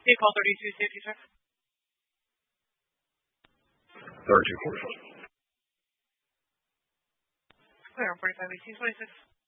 Call 32 safety, sir. 3245. Clear on 45 1826.